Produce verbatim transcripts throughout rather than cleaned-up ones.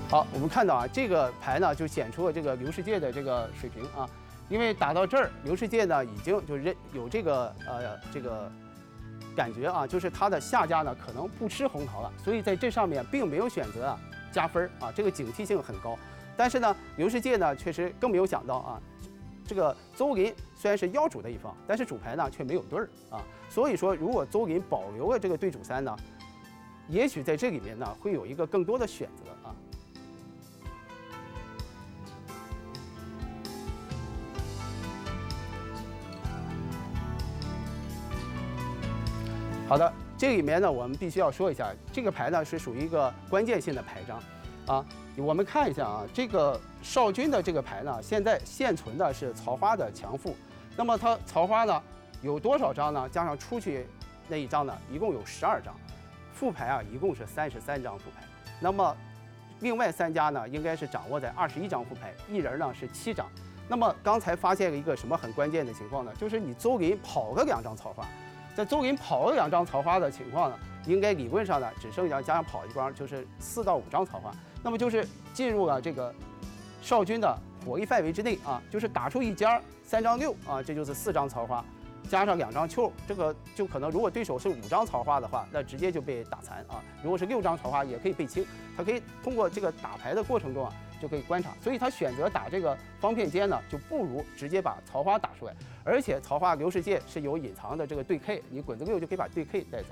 好，我们看到啊，这个牌呢就显出了这个刘世界的这个水平啊，因为打到这儿，刘世界呢已经就认有这个呃这个感觉啊，就是他的下家呢可能不吃红桃了，所以在这上面并没有选择啊加分啊，这个警惕性很高。但是呢，刘世界呢确实更没有想到啊，这个邹林虽然是妖主的一方，但是主牌呢却没有对儿啊，所以说如果邹林保留了这个对主三呢，也许在这里面呢会有一个更多的选择啊。好的，这里面呢，我们必须要说一下，这个牌呢是属于一个关键性的牌张，啊，我们看一下啊，这个少君的这个牌呢，现在现存的是曹花的强副，那么它曹花呢有多少张呢？加上出去那一张呢，一共有十二张，副牌啊一共是三十三张副牌，那么另外三家呢应该是掌握在二十一张副牌，一人呢是七张。那么刚才发现了一个什么很关键的情况呢？就是你邹林跑了两张曹花。在邹林跑了两张曹花的情况呢，应该理论上呢只剩下加上跑一关，就是四到五张曹花，那么就是进入了这个少君的火力范围之内啊，就是打出一家三张六啊，这就是四张曹花，加上两张秋，这个就可能如果对手是五张曹花的话，那直接就被打残啊；如果是六张曹花，也可以被清。他可以通过这个打牌的过程中啊，就可以观察，所以他选择打这个方片尖呢，就不如直接把曹花打出来。而且曹花刘世界是有隐藏的这个对 K， 你滚子六就可以把对 K 带走。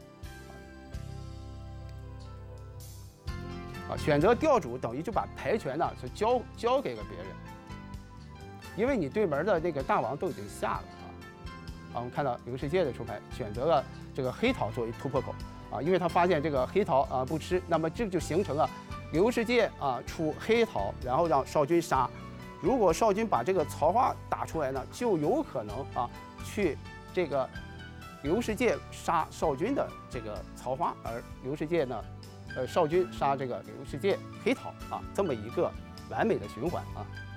啊，选择调主等于就把牌权呢就交交给了别人，因为你对门的那个大王都已经下了啊。啊，我们看到刘世界的出牌选择了这个黑桃作为突破口啊，因为他发现这个黑桃啊不吃，那么这就形成了刘世界啊出黑桃，然后让少君杀。如果少君把这个曹花打出来呢，就有可能啊去这个刘世界杀少君的这个曹花，而刘世界呢，呃少君杀这个刘世界黑桃啊，这么一个完美的循环啊。